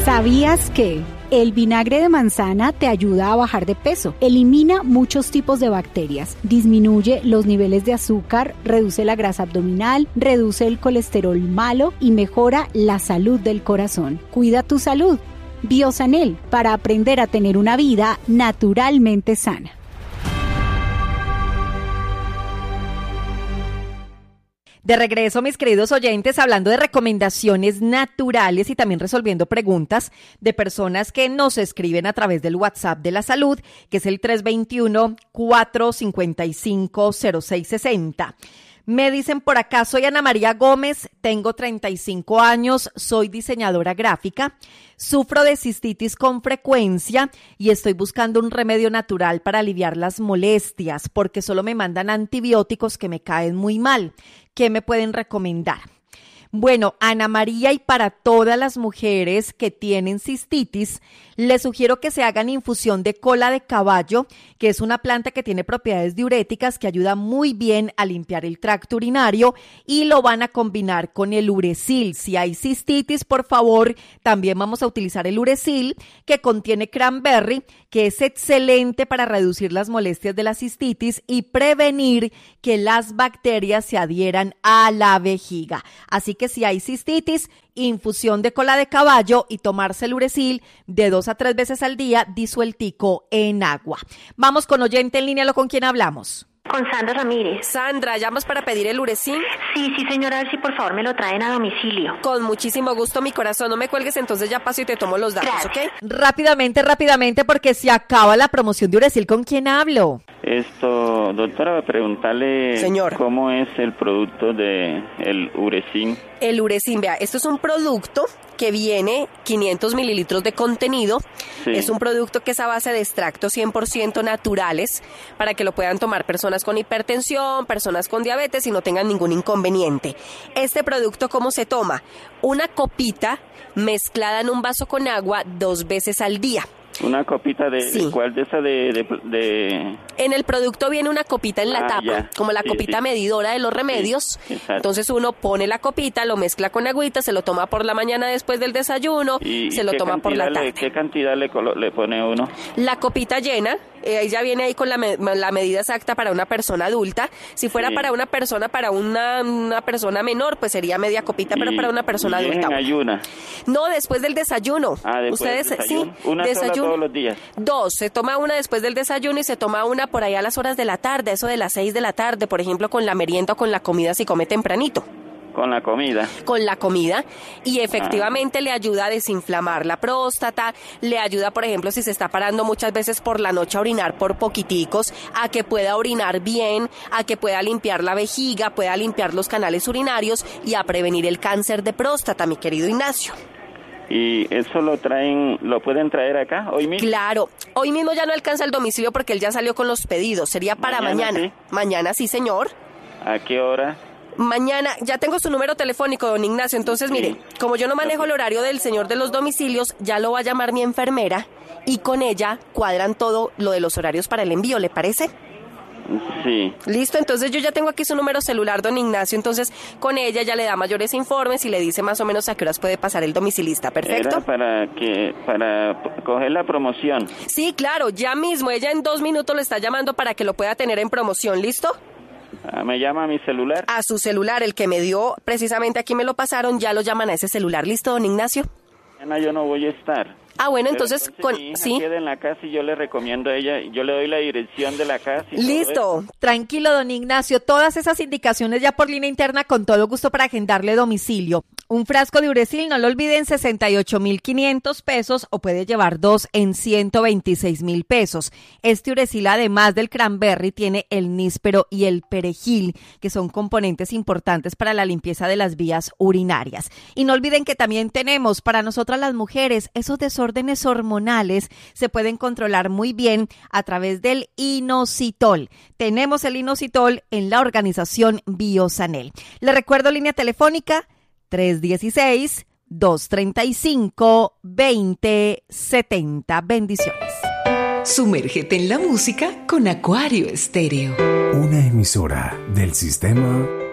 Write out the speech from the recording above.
¿Sabías que el vinagre de manzana te ayuda a bajar de peso? Elimina muchos tipos de bacterias, disminuye los niveles de azúcar, reduce la grasa abdominal, reduce el colesterol malo y mejora la salud del corazón. Cuida tu salud. Biosanel, para aprender a tener una vida naturalmente sana. De regreso, mis queridos oyentes, hablando de recomendaciones naturales y también resolviendo preguntas de personas que nos escriben a través del WhatsApp de la salud, que es el 321-455-0660. Me dicen por acá, soy Ana María Gómez, tengo 35 años, soy diseñadora gráfica, sufro de cistitis con frecuencia y estoy buscando un remedio natural para aliviar las molestias porque solo me mandan antibióticos que me caen muy mal. ¿Qué me pueden recomendar? Bueno, Ana María, y para todas las mujeres que tienen cistitis, les sugiero que se hagan infusión de cola de caballo, que es una planta que tiene propiedades diuréticas que ayuda muy bien a limpiar el tracto urinario, y lo van a combinar con el Uresil. Si hay cistitis, por favor, también vamos a utilizar el Uresil, que contiene cranberry, que es excelente para reducir las molestias de la cistitis y prevenir que las bacterias se adhieran a la vejiga. Así que si hay cistitis, infusión de cola de caballo y tomarse el Uresil de 2 a 3 veces al día disueltico en agua. Vamos con oyente en línea, ¿con quién hablamos? Con Sandra Ramírez. Sandra, ¿llamas para pedir el Uresil? Sí, señora, a ver si por favor me lo traen a domicilio. Con muchísimo gusto, mi corazón, no me cuelgues, entonces ya paso y te tomo los datos, Gracias. ¿ok? Rápidamente, porque se acaba la promoción de Uresil. ¿Con quién hablo? Doctora, voy a preguntarle cómo es el producto de el Uresil. El Uresil, vea, esto es un producto que viene 500 mililitros de contenido. Sí. Es un producto que es a base de extractos 100% naturales para que lo puedan tomar personas con hipertensión, personas con diabetes y no tengan ningún inconveniente. Este producto, ¿cómo se toma? Una copita mezclada en un vaso con agua 2 veces al día. ¿Una copita de sí. ¿Cuál de esa de...? En el producto viene una copita en la tapa, como la copita medidora de los remedios. Sí, entonces uno pone la copita, lo mezcla con agüita, se lo toma por la mañana después del desayuno, se lo toma por la tarde. ¿Qué cantidad le pone uno? La copita llena, ya viene ahí con la medida exacta para una persona adulta. Si fuera para una persona menor, pues sería media copita, pero para una persona adulta. ¿En ayuna? No, después del desayuno. Ustedes del desayuno. Sí, ¿Una sola todos los días? 2, se toma una después del desayuno y se toma una por ahí a las horas de la tarde, eso de las 6 de la tarde, por ejemplo, con la merienda o con la comida si come tempranito. ¿Con la comida? Con la comida, y efectivamente le ayuda a desinflamar la próstata, le ayuda, por ejemplo, si se está parando muchas veces por la noche a orinar por poquiticos, a que pueda orinar bien, a que pueda limpiar la vejiga, pueda limpiar los canales urinarios y a prevenir el cáncer de próstata, mi querido Ignacio. ¿Y eso lo pueden traer acá hoy mismo? Claro, hoy mismo ya no alcanza el domicilio porque él ya salió con los pedidos, sería para mañana. ¿Sí? Mañana sí, señor. ¿A qué hora? Mañana, ya tengo su número telefónico, don Ignacio, entonces mire, como yo no manejo el horario del señor de los domicilios, ya lo va a llamar mi enfermera y con ella cuadran todo lo de los horarios para el envío, ¿le parece? Sí. Listo, entonces yo ya tengo aquí su número celular, don Ignacio, entonces con ella ya le da mayores informes y le dice más o menos a qué horas puede pasar el domicilista, ¿perfecto? Era para coger la promoción. Sí, claro, ya mismo, ella en 2 minutos lo está llamando para que lo pueda tener en promoción, ¿listo? ¿Me llama a mi celular? A su celular, el que me dio, precisamente aquí me lo pasaron, ya lo llaman a ese celular, ¿listo, don Ignacio? Mañana yo no voy a estar. Bueno, entonces ¿sí? Queda en la casa y yo le recomiendo a ella, yo le doy la dirección de la casa. Listo, tranquilo, don Ignacio, todas esas indicaciones ya por línea interna con todo gusto para agendarle domicilio. Un frasco de Uresil, no lo olviden, 68,500 pesos o puede llevar 2 en 126,000 pesos. Este Uresil, además del cranberry, tiene el níspero y el perejil, que son componentes importantes para la limpieza de las vías urinarias. Y no olviden que también tenemos para nosotras las mujeres esos desórdenes hormonales, se pueden controlar muy bien a través del inositol. Tenemos el inositol en la organización Biosanel. Le recuerdo línea telefónica 316-235-2070. Bendiciones. Sumérgete en la música con Acuario Estéreo. Una emisora del sistema